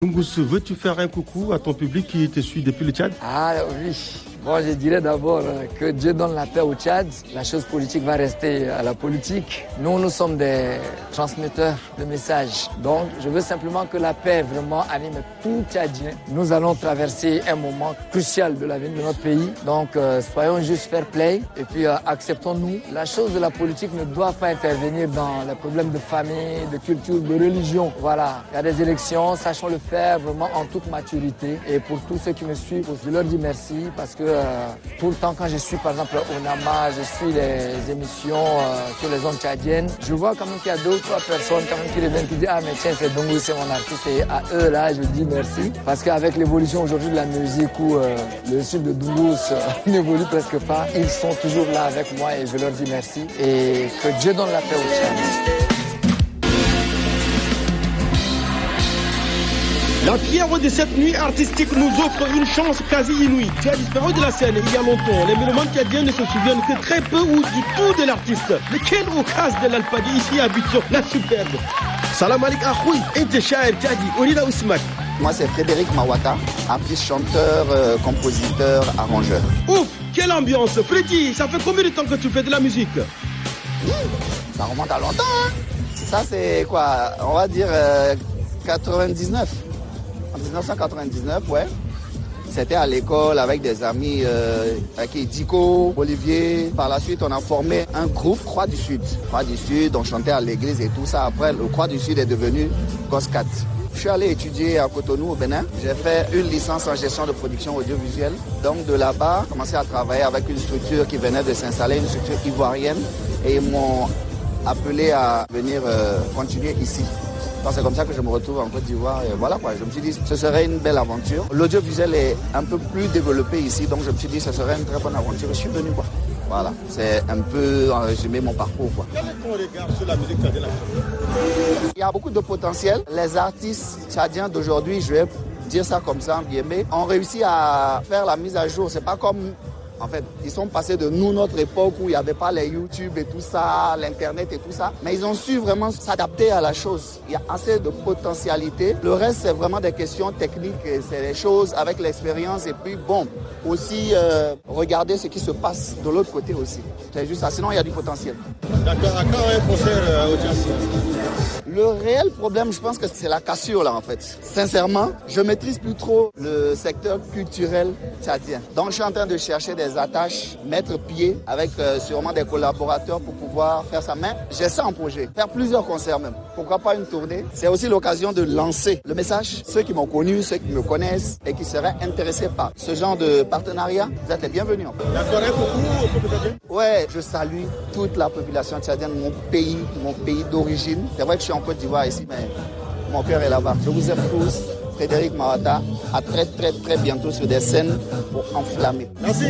Dungus, veux-tu faire un coucou à ton public qui te suit depuis le Tchad? Ah oui. Bon, je dirais d'abord que Dieu donne la paix au Tchad. La chose politique va rester à la politique. Nous sommes des transmetteurs de messages. Donc, je veux simplement que la paix vraiment anime tout Tchadien. Nous allons traverser un moment crucial de l'avenir de notre pays. Donc, soyons juste fair play et puis acceptons-nous. La chose de la politique ne doit pas intervenir dans les problèmes de famille, de culture, de religion. Voilà, il y a des élections, sachons le faire vraiment en toute maturité. Et pour tous ceux qui me suivent, je leur dis merci parce que tout le temps quand je suis par exemple au Nama, je suis les émissions sur les ondes tchadiennes, je vois quand même qu'il y a 2 ou 3 personnes quand même qui reviennent qui disent ah mais tiens c'est Dungus, c'est mon artiste, et à eux là je dis merci parce qu'avec l'évolution aujourd'hui de la musique où le style de Dungus n'évolue presque pas, ils sont toujours là avec moi et je leur dis merci et que Dieu donne la paix au Tchad. La pierre de cette nuit artistique nous offre une chance quasi inouïe. Tu as disparu de la scène il y a longtemps. Les mélomanes tchadiens ne se souviennent que très peu ou du tout de l'artiste. Mais quelle occasion de l'Alpadi ici à Abidjan, la superbe. Salam alaikum akhoui, ente shaer tchadi, Olida Ousmak. Moi c'est Frédéric Mawata, artiste, chanteur, compositeur, arrangeur. Ouf, quelle ambiance. Freddy, ça fait combien de temps que tu fais de la musique? Ça remonte à longtemps, hein. Ça c'est quoi, on va dire 99. En 1999, ouais. C'était à l'école avec des amis, avec Dico, Olivier. Par la suite, on a formé un groupe, Croix du Sud. Croix du Sud, on chantait à l'église et tout ça. Après, le Croix du Sud est devenu Goscat. Je suis allé étudier à Cotonou, au Bénin. J'ai fait une licence en gestion de production audiovisuelle. Donc de là-bas, j'ai commencé à travailler avec une structure qui venait de s'installer, une structure ivoirienne. Et ils m'ont appelé à venir continuer ici. C'est comme ça que je me retrouve en Côte d'Ivoire. Et voilà quoi, je me suis dit ce serait une belle aventure. L'audiovisuel est un peu plus développé ici, donc je me suis dit ce serait une très bonne aventure. Je suis venu quoi. Voilà, c'est un peu en résumé mon parcours quoi. Quel est ton regard sur la musique tchadienne? Il y a beaucoup de potentiel. Les artistes tchadiens d'aujourd'hui, je vais dire ça comme ça, mais ont réussi à faire la mise à jour. C'est pas comme... En fait, ils sont passés de nous, notre époque où il n'y avait pas les YouTube et tout ça, l'Internet et tout ça. Mais ils ont su vraiment s'adapter à la chose. Il y a assez de potentialité. Le reste, c'est vraiment des questions techniques. C'est des choses avec l'expérience. Et puis, bon, aussi regarder ce qui se passe de l'autre côté aussi. C'est juste ça. Sinon, il y a du potentiel. D'accord. À quand un concert au Tchad? Le réel problème, je pense que c'est la cassure là en fait. Sincèrement, je maîtrise plus trop le secteur culturel tchadien. Donc je suis en train de chercher des attaches, mettre pied avec sûrement des collaborateurs pour pouvoir faire ça. Mais j'ai ça en projet, faire plusieurs concerts même. Pourquoi pas une tournée? C'est aussi l'occasion de lancer le message. Ceux qui m'ont connu, ceux qui me connaissent et qui seraient intéressés par ce genre de partenariat, vous êtes les bienvenus. D'accord, un coucou au peuple tchadien? Ouais, je salue toute la population tchadienne, mon pays d'origine. C'est vrai que je suis en Côte d'Ivoire ici, mais mon cœur est là-bas. Je vous aime tous. Frédéric Mawata, à très bientôt sur des scènes pour enflammer. Merci.